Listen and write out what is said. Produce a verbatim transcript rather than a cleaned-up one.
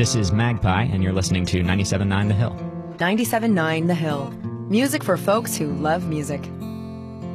This is Magpie, and you're listening to ninety-seven point nine The Hill. ninety-seven point nine The Hill. Music for folks who love music.